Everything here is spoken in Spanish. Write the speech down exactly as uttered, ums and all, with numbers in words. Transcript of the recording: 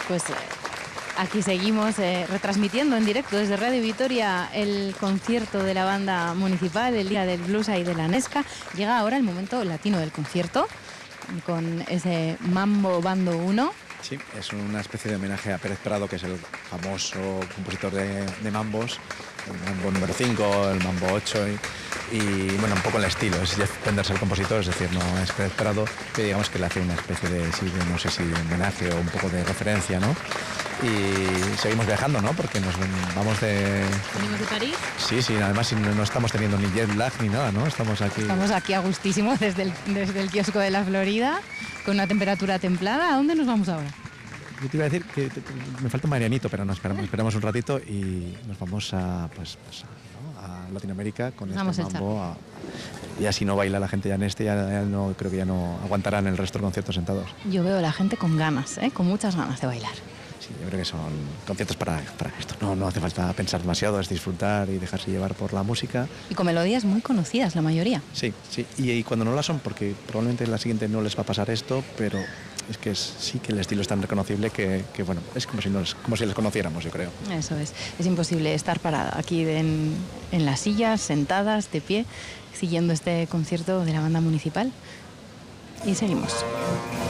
Pues eh, aquí seguimos eh, retransmitiendo en directo desde Radio Vitoria el concierto de la banda municipal, el Día del Blues y de la Nesca. Llega ahora el momento latino del concierto con ese Mambo Bando uno. Sí, es una especie de homenaje a Pérez Prado, que es el famoso compositor de, de mambos, el mambo número cinco, el mambo ocho y, y bueno, un poco el estilo, es Jeff Penders el compositor, es decir, no es Pérez Prado, que digamos que le hace una especie de, sí, de no sé si homenaje o un poco de referencia, ¿no? Y seguimos viajando, ¿no? Porque nos vamos de... ¿Venimos de París? Sí, sí, además no, no estamos teniendo ni jet lag ni nada, ¿no? Estamos aquí... Estamos aquí a gustísimo desde el, desde el kiosco de la Florida, con una temperatura templada. ¿A dónde nos vamos ahora? Yo te iba a decir que te, te, me falta un Marianito, pero no, esperamos, esperamos un ratito y nos vamos a, pues, pues, a, ¿no? a Latinoamérica con vamos este mambo. A, y así no baila la gente ya en este, ya, ya no, creo que ya no aguantarán el resto de conciertos sentados. Yo veo a la gente con ganas, ¿eh? Con muchas ganas de bailar. Sí, yo creo que son conciertos para, para esto. No, no hace falta pensar demasiado, es disfrutar y dejarse llevar por la música. Y con melodías muy conocidas, la mayoría. Sí, sí. Y, y cuando no las son, porque probablemente en la siguiente no les va a pasar esto, pero es que es, sí que el estilo es tan reconocible que, que bueno, es como si, nos, como si les conociéramos, yo creo. Eso es. Es imposible estar parada aquí en, en las sillas, sentadas, de pie, siguiendo este concierto de la banda municipal. Y seguimos.